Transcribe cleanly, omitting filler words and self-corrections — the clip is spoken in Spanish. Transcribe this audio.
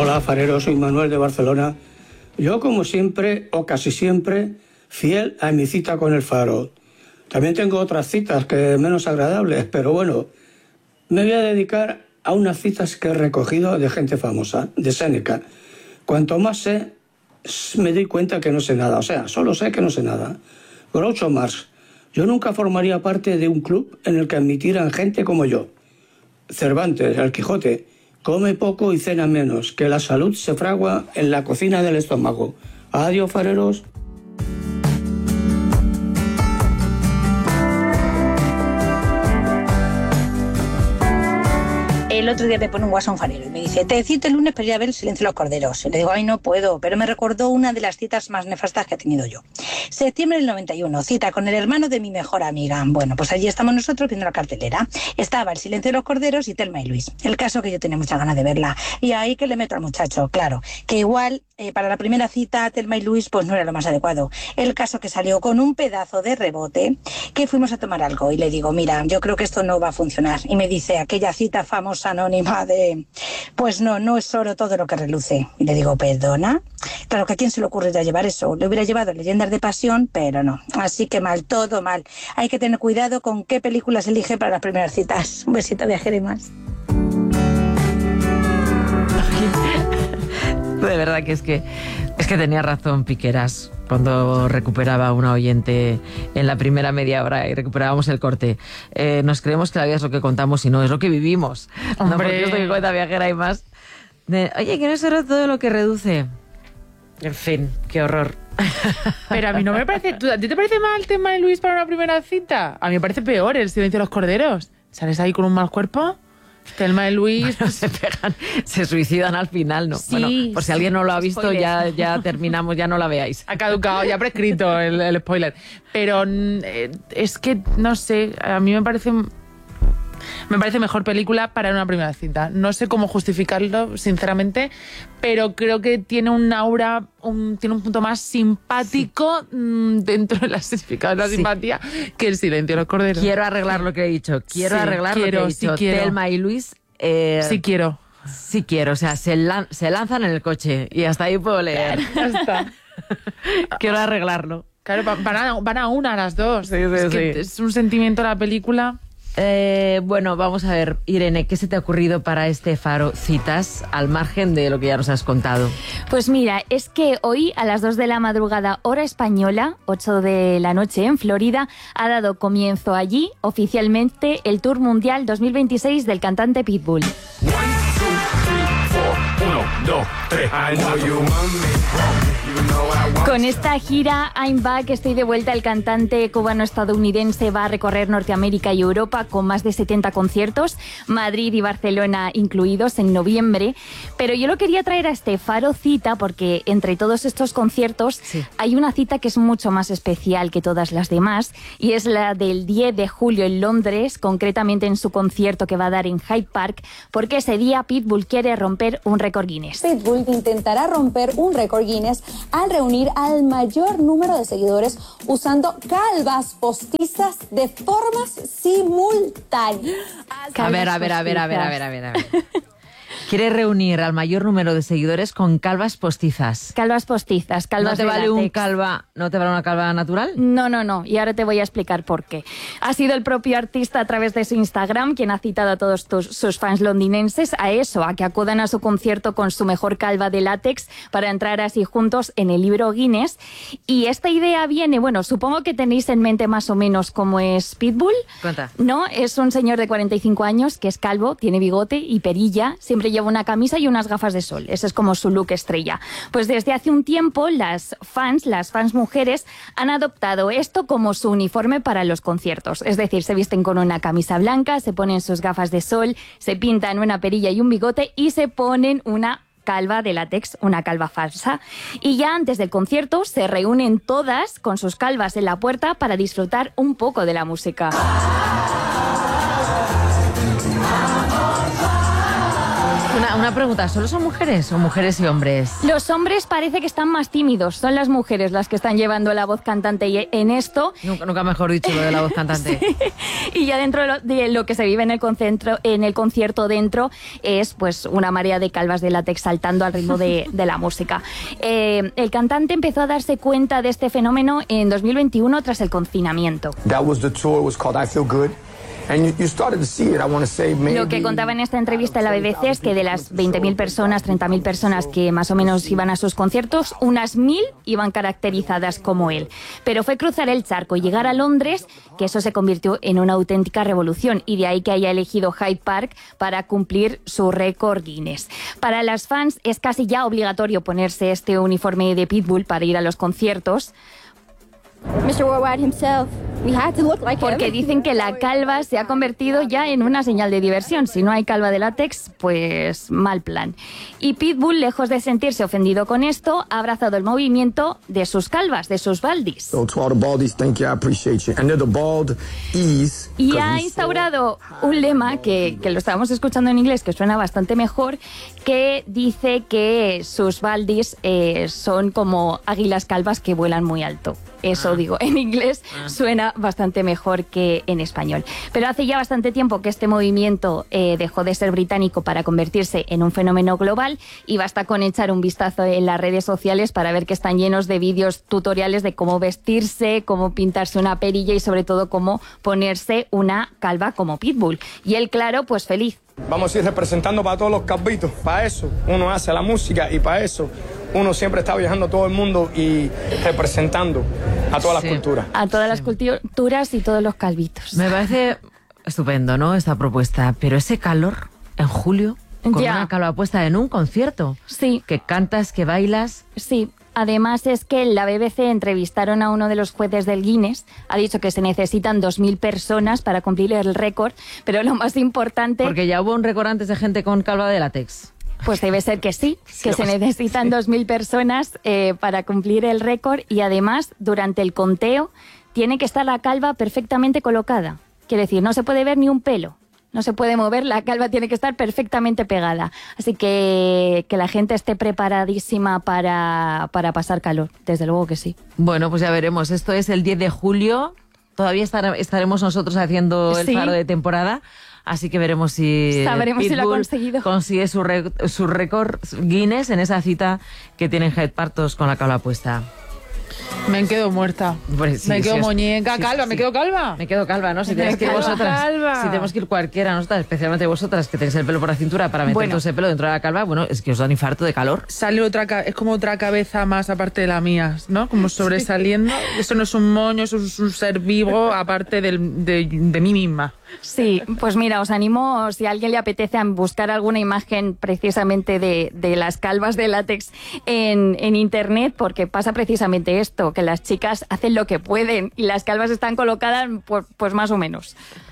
Hola, farero, soy Manuel de Barcelona. Yo, como siempre, o casi siempre, fiel a mi cita con el faro. También tengo otras citas que menos agradables, pero bueno, me voy a dedicar a unas citas que he recogido de gente famosa, de Séneca. Cuanto más sé, me doy cuenta que no sé nada. O sea, solo sé que no sé nada. Groucho Marx. Yo nunca formaría parte de un club en el que admitieran gente como yo. Cervantes, el Quijote. Come poco y cena menos, que la salud se fragua en la cocina del estómago. Adiós, fareros. El otro día me pone un WhatsApp un farero y me dice: te cito el lunes para ir a ver El silencio de los corderos. Y le digo: ay, no puedo, pero me recordó una de las citas más nefastas que he tenido yo. Septiembre del 91, cita con el hermano de mi mejor amiga. Bueno, pues allí estamos nosotros viendo la cartelera. Estaba El silencio de los corderos y Thelma y Luis. El caso que yo tenía muchas ganas de verla. Y ahí que le meto al muchacho, claro, que igual para la primera cita Thelma y Luis pues no era lo más adecuado. El caso que salió con un pedazo de rebote, que fuimos a tomar algo y le digo: mira, yo creo que esto no va a funcionar. Y me dice aquella cita famosa anónima de: pues no es oro todo lo que reluce. Y le digo: ¿perdona? Claro, que a quién se le ocurriría llevar eso. Le hubiera llevado Leyendas de Pasión, pero no. Así que mal, todo mal. Hay que tener cuidado con qué películas elige para las primeras citas. Un besito, viajero, y más. De verdad que es que tenía razón Piqueras cuando recuperaba una oyente en la primera media hora y recuperábamos el corte. Nos creemos que la vida es lo que contamos y no, es lo que vivimos. Hombre. No, porque esto que cuenta Viajera y más. Oye, que no es oro todo lo que reduce. En fin, qué horror. Pero a mí no me parece... ¿A ti te parece mal el tema de Luis para una primera cita? A mí me parece peor El silencio de los corderos. ¿Sales ahí con un mal cuerpo? Thelma y Luis... Bueno, se pegan, se suicidan al final, ¿no? Sí, bueno, por si alguien no lo ha visto, spoiler. ya terminamos, ya no la veáis. Ha caducado, ya ha prescrito el spoiler. Pero es que, no sé, a mí me parece mejor película para una primera cita. No sé cómo justificarlo, sinceramente, pero creo que tiene un aura, tiene un punto más simpático dentro de la significado de la simpatía que El silencio de los corderos. Quiero arreglar lo que he dicho. Quiero arreglar lo que he dicho. Sí quiero. Thelma y Luis... Sí quiero. Sí quiero, o sea, se lanzan en el coche y hasta ahí puedo leer. Ya está. Quiero arreglarlo. Claro, van a una las dos. Sí, es que sí. es un sentimiento la película. Bueno, vamos a ver, Irene, ¿qué se te ha ocurrido para este Faro Citas, al margen de lo que ya nos has contado? Pues mira, es que hoy a las 2 de la madrugada, hora española, 8 de la noche en Florida, ha dado comienzo allí oficialmente el Tour Mundial 2026 del cantante Pitbull. 1, 2, 3, 4. 1, 2, 3, 4. Con esta gira I'm Back, estoy de vuelta, el cantante cubano-estadounidense va a recorrer Norteamérica y Europa con más de 70 conciertos, Madrid y Barcelona incluidos en noviembre. Pero yo lo quería traer a este Faro Cita porque entre todos estos conciertos hay una cita que es mucho más especial que todas las demás y es la del 10 de julio en Londres, concretamente en su concierto que va a dar en Hyde Park, porque ese día Pitbull quiere romper un récord Guinness. Pitbull intentará romper un récord Guinness al reunir al mayor número de seguidores usando calvas postizas de formas simultáneas. A ver. Quiere reunir al mayor número de seguidores con calvas postizas. Calvas postizas, calvas de látex. ¿No te vale una calva natural? No. Y ahora te voy a explicar por qué. Ha sido el propio artista a través de su Instagram quien ha citado a todos sus fans londinenses a que acudan a su concierto con su mejor calva de látex para entrar así juntos en el libro Guinness. Y esta idea viene, bueno, supongo que tenéis en mente más o menos cómo es Pitbull. Cuenta. No, es un señor de 45 años que es calvo, tiene bigote y perilla, siempre lleva una camisa y unas gafas de sol. Ese es como su look estrella. Pues desde hace un tiempo las fans mujeres han adoptado esto como su uniforme para los conciertos. Es decir, se visten con una camisa blanca, se ponen sus gafas de sol, se pintan una perilla y un bigote y se ponen una calva de látex, una calva falsa. Y ya antes del concierto se reúnen todas con sus calvas en la puerta para disfrutar un poco de la música. Una pregunta, ¿solo son mujeres o mujeres y hombres? Los hombres parece que están más tímidos, son las mujeres las que están llevando la voz cantante y en esto. Nunca mejor dicho lo de la voz cantante. Sí. Y ya dentro de lo que se vive en el concierto dentro es pues una marea de calvas de látex saltando al ritmo de la música. El cantante empezó a darse cuenta de este fenómeno en 2021 tras el confinamiento. That was the tour. It was called I Feel Good. And you started to see it, I want to say, maybe... Lo que contaba en esta entrevista en la BBC es que de las 20.000 personas, 30.000 personas que más o menos iban a sus conciertos, unas 1.000 iban caracterizadas como él. Pero fue cruzar el charco y llegar a Londres que eso se convirtió en una auténtica revolución, y de ahí que haya elegido Hyde Park para cumplir su récord Guinness. Para las fans es casi ya obligatorio ponerse este uniforme de Pitbull para ir a los conciertos. Mr. Worldwide himself. We had to look like Porque him. dicen que la calva se ha convertido ya en una señal de diversión. Si no hay calva de látex, pues mal plan. Y Pitbull, lejos de sentirse ofendido con esto, ha abrazado el movimiento de sus calvas, de sus baldis. So to all the baldies, thank you, I appreciate you. And they're the bald ease. Y ha instaurado un lema que lo estábamos escuchando en inglés, que suena bastante mejor, que dice que sus baldis son como águilas calvas que vuelan muy alto. Eso digo, en inglés suena bastante mejor que en español. Pero hace ya bastante tiempo que este movimiento dejó de ser británico para convertirse en un fenómeno global, y basta con echar un vistazo en las redes sociales para ver que están llenos de vídeos tutoriales de cómo vestirse, cómo pintarse una perilla y sobre todo cómo ponerse una calva como Pitbull. Y él, claro, pues feliz. Vamos a ir representando para todos los calvitos. Para eso uno hace la música, y para eso uno siempre está viajando a todo el mundo y representando a todas las culturas. A todas las culturas y todos los calvitos. Me parece estupendo, ¿no?, esta propuesta. Pero ese calor en julio, con una calva puesta en un concierto. Sí. Que cantas, que bailas. Sí. Además es que en la BBC entrevistaron a uno de los jueces del Guinness, ha dicho que se necesitan 2.000 personas para cumplir el récord, pero lo más importante... Porque ya hubo un récord antes de gente con calva de látex. Pues debe ser que sí, que se necesitan 2.000 personas para cumplir el récord, y además durante el conteo tiene que estar la calva perfectamente colocada. Quiere decir, no se puede ver ni un pelo. No se puede mover, la calva tiene que estar perfectamente pegada. Así que la gente esté preparadísima para pasar calor, desde luego que sí. Bueno, pues ya veremos. Esto es el 10 de julio. Todavía estaremos nosotros haciendo el faro de temporada. Así que veremos si Sabremos si lo ha Pitbull conseguido. consigue su récord Guinness en esa cita que tienen Hyde Park todos con la calva puesta. Me quedo muerta. Pues sí, me quedo sí, muñeca, sí, calva, sí. me quedo calva. Me quedo calva, ¿no? Si tenéis que ir vosotras, si tenemos que ir cualquiera, nosotras, especialmente vosotras que tenéis el pelo por la cintura para meter todo ese pelo dentro de la calva, bueno, es que os da un infarto de calor. Sale es como otra cabeza más aparte de la mía, ¿no? Como sobresaliendo. Eso no es un moño, eso es un ser vivo aparte de mí misma. Sí, pues mira, os animo, si a alguien le apetece, a buscar alguna imagen precisamente de las calvas de látex en internet, porque pasa precisamente esto, que las chicas hacen lo que pueden y las calvas están colocadas pues más o menos.